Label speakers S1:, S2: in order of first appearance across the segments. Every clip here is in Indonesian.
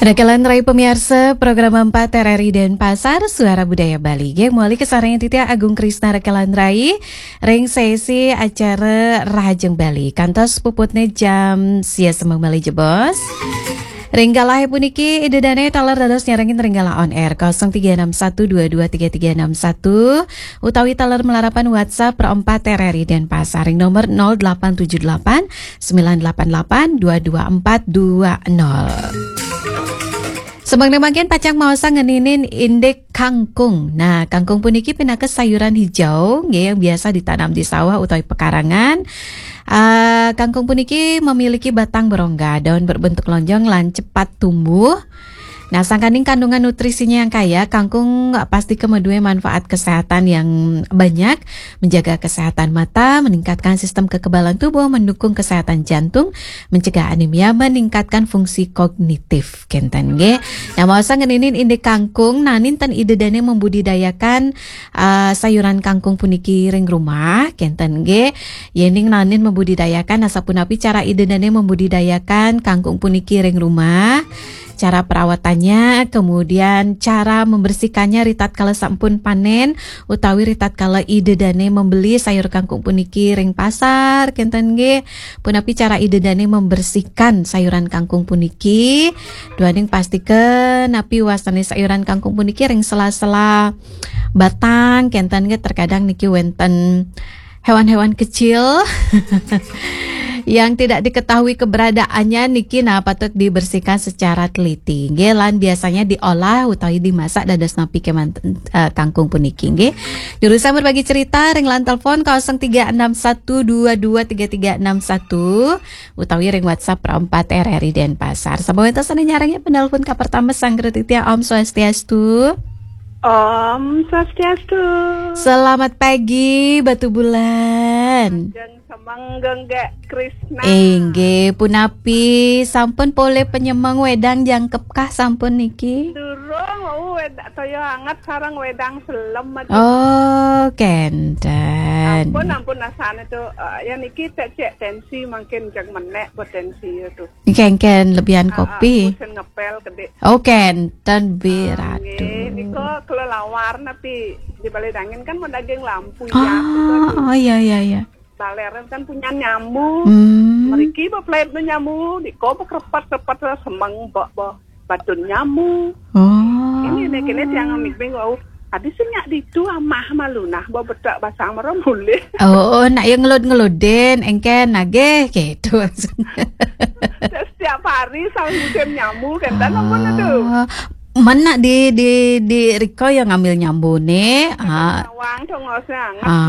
S1: Rekelan Rai pemirsa program 4 RRI Denpasar Suara Budaya Bali. Mulai kesaranya Titi Agung Krisna Rekelan Rai ring sesi acara Rahajeng Bali. Kantos puputnya jam sia semang Bali jebos. Ringgalah puniki ide dane taler dados nyarengin ringgalah on air 0361223361 utawi taler melarapan WhatsApp per 4 RRI Denpasar ring nomor 0878 988 22420. Sebang bagian pacang mausa ngeninin indek kangkung. Nah, kangkung puniki pinakes sayuran hijau yang biasa ditanam di sawah utawi pekarangan. Kangkung puniki memiliki batang berongga, daun berbentuk lonjong lan cepat tumbuh. Nah, sangkaning kandungan nutrisinya yang kaya, kangkung pasti kemedue manfaat kesehatan yang banyak, menjaga kesehatan mata, meningkatkan sistem kekebalan tubuh, mendukung kesehatan jantung, mencegah anemia, meningkatkan fungsi kognitif. Kenten ge. Nah, mau ngeninin inde kangkung, nah ninten ide dane membudidayakan sayuran kangkung puniki ring rumah. Kenten ge. Yening nanin membudidayakan asapunapi cara ide dane membudidayakan kangkung puniki ring rumah. Cara perawatannya, kemudian cara membersihkannya ritat kala sampun panen utawi ritat kala ide dane membeli sayur kangkung puniki ring pasar kenten ge punapi cara ide dane membersihkan sayuran kangkung puniki duaning pastikeun napi wasane sayuran kangkung puniki ring sela-sela batang kenten ge terkadang niki wenten hewan-hewan kecil yang tidak diketahui keberadaannya niki patut dibersihkan secara teliti. Nggih lan biasanya diolah utawi dimasak dados napi keman kangkung puniki nggih. Jurusan berbagi cerita ring lan telepon 0361223361 utawi ring WhatsApp 4 RRI Denpasar. Sabawentos anu nyarengnya penelpon ka pertama Sanggretitia Om Swastiastu.
S2: Om Swastiastu.
S1: Selamat pagi Batu Bulan.
S2: Semanggeng Krisna.
S1: Nggih punapi sampun pole penyemang wedang jangkep kah sampun niki?
S2: Durung wedak toyo hangat sareng wedang selem.
S1: Oh, kenten.
S2: Ampun asane tuh ya niki cek tensi makin jang menek potensi itu.
S1: Ken lebihan kopi.
S2: Sen ngepel gede.
S1: Oh, kenten biratu.
S2: Niko kelelawar tapi di Balai Dangin kan mau daging lampu ya.
S1: Oh iya.
S2: Baleren kan punya nyamuk. Meriki plate nyamuk, di kopo krepat semang badun nyamuk.
S1: Oh.
S2: Ini yang mikbing wau. Hadis nyak ditu amah malunah bawa bedak basang merem boleh.
S1: Oh, nak yang ngelud-ngeludin engken nageh gitu.
S2: Setiap hari sama musim nyamuk kan dan apa tuh?
S1: Mana di Riko yang ngambil nyambune
S2: Wang tuh ngosnya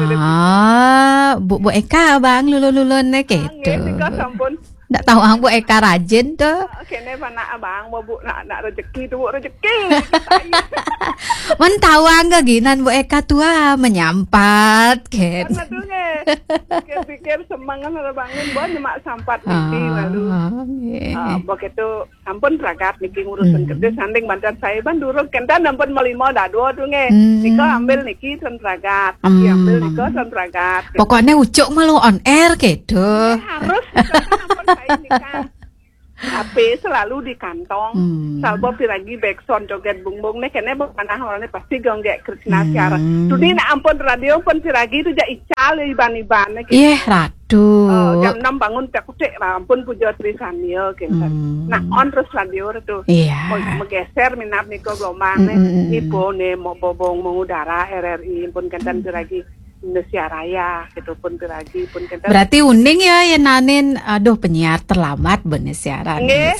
S1: Bu Eka bang lulun-lulunnya gitu. Nggak tahu Bu Eka rajin tuh.
S2: Kene mana abang Bu nak rezeki tuh rezeki.
S1: Man tahu enggak ginan Bu Eka tua menyampat kan.
S2: Pikir semangat ada bangun buat nyemak sampat niki lalu. Begitu ampun ragat niki ngurusin kerja sanding bantuan saya ban durung kentan ampun melimo dado tuh nge. Niko ambil niki sen ragat. Ambil niko sen ragat.
S1: Pokoknya ucuk malu on air gitu.
S2: Harus ampun saya nikah. HP selalu di kantong. Salbo piragi backsound joget bungbung nih kene bukanah orangnya pasti gonggek Krisna siara. Tuni nak ampun radio pun piragi itu ja ical iban-iban gitu.
S1: Iya ratu.
S2: Jam 6 bangun cek ampun puja Trisanil gitu. Nah on terus radio itu.
S1: Iya.
S2: Menggeser minat niko gelombang nih. Ibu nih mau bobong mengudara RRI pun kentan piragi Indonesia Raya gitu pun piragi pun kentan.
S1: Berarti uning ya nanin aduh penyiar terlambat bener siaran.
S2: Nggih.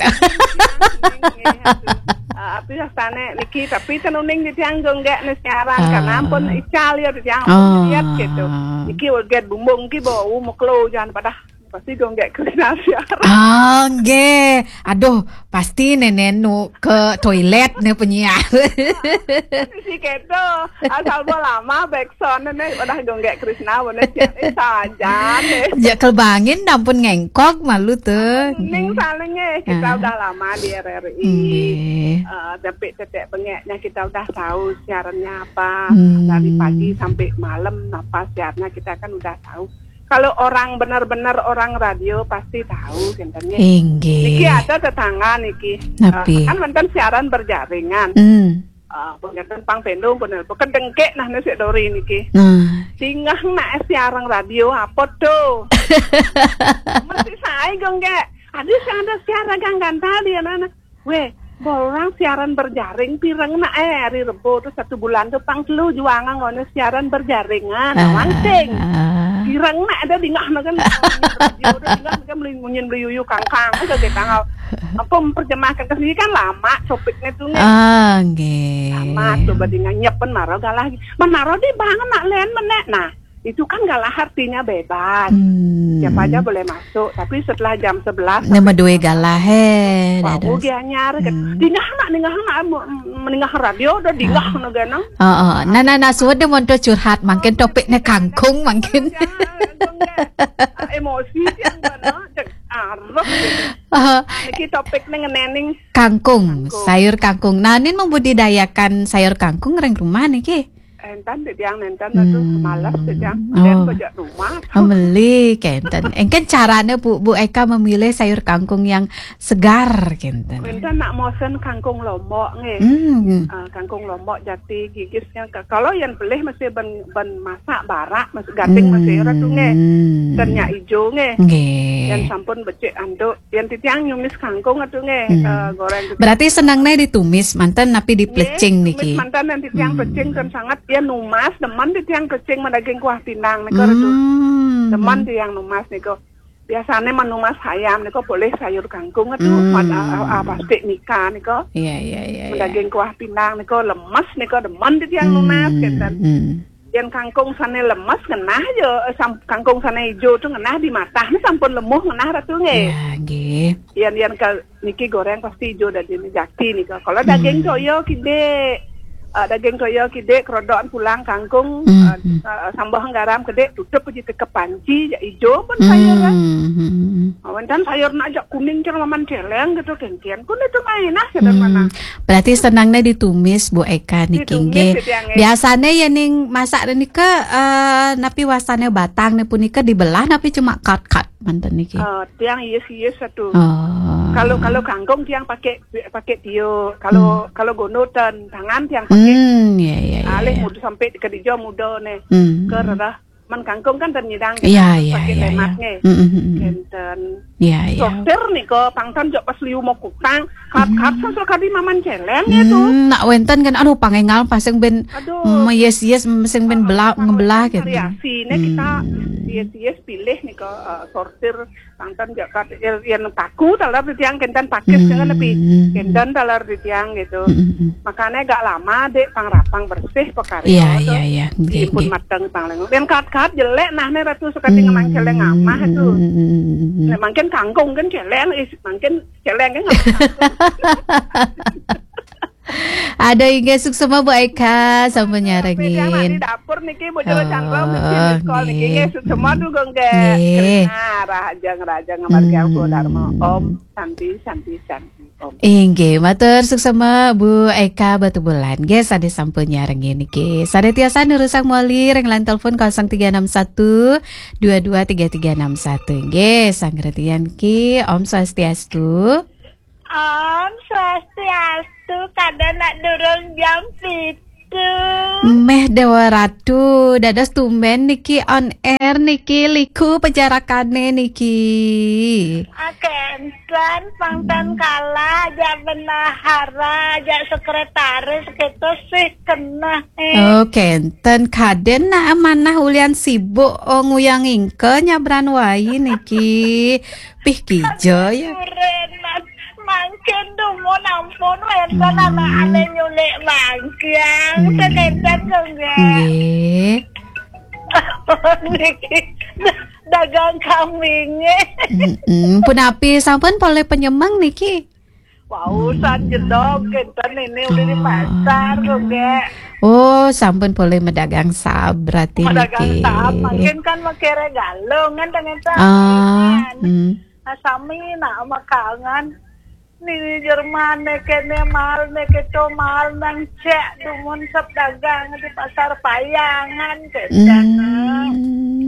S2: Tapi rasane niki tapi tenuning ditianggung gak siaran karena ampun ical ya ditianggung lihat gitu. Niki uget bumbung ki bau meklo jangan pada pasti gonggek Krisna siaran.
S1: Nggih. Aduh, pasti nenenu ke toilet nih penyiar.
S2: Si keto asal lama backsound nih udah gonggek Krisna bener saja nih.
S1: Ya kelbangin dampun ngengkok malu tuh.
S2: Ning salingnya kita udah lama di RRI. Tapi tetek bengeknya kita udah tahu siarannya apa dari pagi sampai malam apa siarnya kita kan udah tahu. kalau orang benar-benar orang radio pasti tahu kentennya.
S1: Inggih.
S2: Niki ada tetangga niki. Kan wonten siaran berjaringan. Punten pang pendung punten kedengkek nah nasi dori niki. Tingah nak siaran radio apa tuh? Masih saya gongge. Ada siaran kan tadi anak. Weh, orang siaran berjaring pirang nak hari Rebo tuh 1 bulan tuh pang telu juangan ngono siaran berjaringan langsing. Pirang nak ada dingah kan radio tuh dingah kan munyin beli kangkang itu ke tanggal. Apa memperjemahkan ke sini kan lama topiknya tuh
S1: nggih.
S2: Lama tuh badingan nyepen marah galah. Menaro di banget nak len menek. Nah, itu kan galah artinya bebas. Siapa aja boleh masuk, tapi setelah jam 11
S1: nama dua galah
S2: Wah, dia nyar kan. Dingah nak meningah radio udah dingah ganang.
S1: Nah sudah dia mau curhat, makin topiknya kangkung makin.
S2: Emosi yang mana? Arep. Niki topiknya ngenening
S1: kangkung, sayur kangkung. Nah, ini membudidayakan sayur kangkung reng rumah niki.
S2: Enten nenten itu malas dan pojok rumah.
S1: Beli kenten. Engken caranya Bu Eka memilih sayur kangkung yang segar kenten.
S2: Enten nak mosen kangkung lombok nge. Kangkung lombok jati gigisnya. Kalau yang beli mesti ben masak barak, mesti gating mesti ora tuh nge. Ternya ijo nge. Yang sampun becek anduk, yang titiang nyumis kangkung atuh nge. Goreng.
S1: Berarti senangnya ditumis mantan tapi diplecing niki.
S2: Mantan yang titiang plecing kan sangat dia numas, demen di tiang kecing daging kuah pinang niko itu. Demen di yang numas niko. Biasanya menumas ayam niko boleh sayur kangkung itu pasti nikah niko.
S1: Iya.
S2: Daging kuah pinang niko lemes niko demen di tiang numas gitu. Yang kangkung sana lemes ngenah yo, kangkung sana hijau tuh ngenah di mata, nih sampun lemuh ngenah ratu nge.
S1: Ya, nggih.
S2: Yang niki goreng pasti hijau dari ini jati niko. Kalau daging toyo kide. Daging toyo kide kerodokan pulang kangkung sambal garam kede tutup aja ke panci ya ijo pun sayuran. Awan sayur nak ajak kuning cang laman celeng gitu kengkian kun itu enak sedang mana.
S1: Berarti senangnya ditumis Bu Eka niki nggih. Biasanya ya ning masak nika napi wasane batang ne punika dibelah napi cuma cut manten niki.
S2: Tiang yes satu. Kalau kangkung tiang pakai tio. Kalau gonotan tangan tiang pakai.
S1: Iya.
S2: Alih mudah sampai ke dijauh muda nih. Kerana man kangkung kan ternyidang.
S1: Iya.
S2: Pakai lemaknya. Kenten.
S1: Iya.
S2: Dokter nih kok pangtan jok pas liu mau kutang. Kat sosok kadi maman celeng itu.
S1: Nak wenten kan aduh pangengal pasang ben. Yes pasang ben ngebelah gitu.
S2: Variasi nih kita yes pilih nih kok sortir pangtan jok kat yang paku talar di tiang kentan pakis dengan lebih kentan talar di tiang gitu. Makanya gak lama dek pangrapang bersih pekari.
S1: Iya.
S2: Impun matang panglengung. Dan kat jelek nah nih ratu suka tinggal mang celeng amah itu. Makin kangkung kan celeng, makin celeng kan.
S1: Ada yang suksema Bu Eka sampai nyarengin.
S2: Di dapur niki bocor cangkong mesti sekolah niki suksema tuh gongge. Raja ngamargi aku dharma Om Santi Om.
S1: Inggih, matur suksema Bu Eka Batu Bulan. Nggih sade sampun nyarengin niki. Sade tiasa nurusak moli reng line telepon 0361 223361. Nggih, sangretian ki Om Swastiastu.
S3: Om Swastiastu kadang nak durung jam 7.
S1: Meh Dewa Ratu dados tumben niki on air niki liku penjarakane niki.
S3: Kenten pangtan kala aja benahara aja sekretaris gitu sih kena.
S1: Kenten kaden na amanah ulian sibuk nguyang ingke nyabran wayi niki. Pih kijo ya.
S3: Mungkin dulu nampun wenten anak ane nyulik mangkiang sekenten enggak. Niki dagang kambingnya.
S1: Punapi sampun boleh penyemang niki.
S3: Wausan jedog kenten ini udah di pasar enggak.
S1: Sampun boleh medagang sab berarti niki.
S3: Medagang sab makin kan make regalong kan ternyata. Sami nak makangan. Ni Jerman kene mal neketo mal nang cek dumun sep dagang di pasar payangan kene.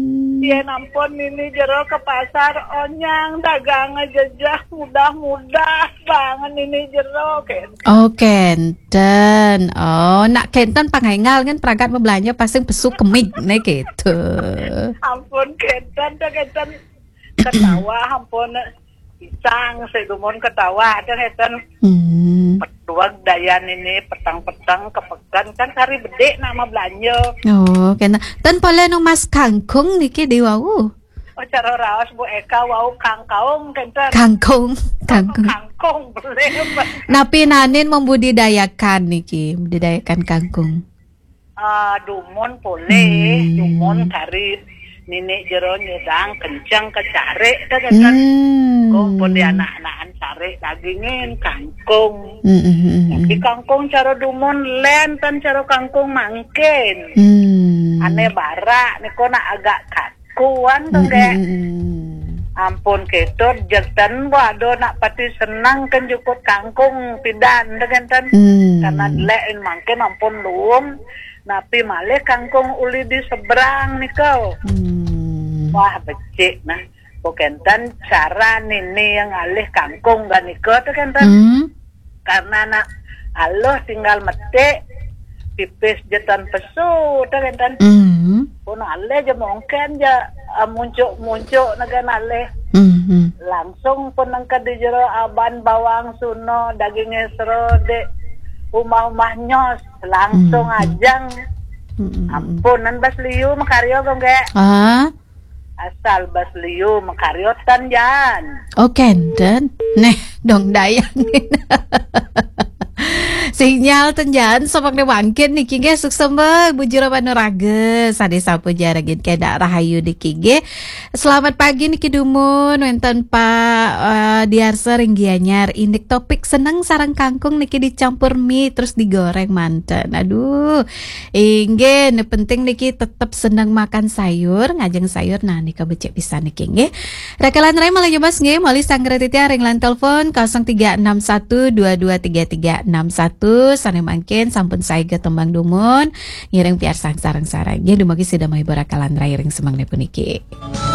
S3: Yen ampun ini jero ke pasar onyang dagang jejah mudah-mudah banget ini jero kenten.
S1: Oh kenten. Oh nak kenten pangaingal kan peragat membelanja pasti besuk kemik nih gitu.
S3: Ampun kenten ketawa ampun pisang segumon ketawa ada kenten. Petuang dayan ini petang-petang kepekan kan hari bedek nama belanja.
S1: Oh kenten. Dan boleh nong mas kangkung niki di wau.
S3: Oh cara raos Bu Eka wau kangkung kenten.
S1: Kangkung.
S3: Kangkung boleh.
S1: Napi nanin membudidayakan niki, membudidayakan kangkung.
S3: Dumon boleh, dumon kari nenek jero nyedang kencang kecare kan. Kumpul di anak-anakan cari dagingin kangkung. Di kangkung cara dumon len tan cara kangkung mangkin. Ane bara niko nak agak kakuan tuh kayak. Ampun ketor jertan waduh nak pati senang kan jukut kangkung pidan dengan tan. Karena len mangkin ampun luum. Napi malih kangkung uli di seberang niko. Wah becik nah. Bukantan cara nini yang alih kangkung gak niko tuh kan karena nak Allah tinggal metik pipis jetan pesu tuh kan pun alih aja mungkin aja muncul nagan alih langsung pun angkat di jero aban bawang suno dagingnya serode umah nyos langsung ajang ampunan bas liu makaryo gong ge asal bas liu makaryotan jan.
S1: Oke, dan nih dong dayangin. Sinyal tenjan sopak ne wangkin niki ge suksembeg bujur panuraga sade sapu jaragin kedak rahayu niki ge. Selamat pagi niki dumun wenten Pak Diarsa Ringgianyar indik topik seneng sarang kangkung niki dicampur mie terus digoreng manten. Aduh. Inge ne penting niki tetep seneng makan sayur, ngajeng sayur nah nika becek bisa niki nge. Rekalan rai malah nyobas nge mali sanggara titia ringlan telepon 0361223361 sane mangkin sampun saega tembang dumun ngiring piar sang sarang-sarang. Ya dumagi sudah mahibur rekalan rai ring semang puniki.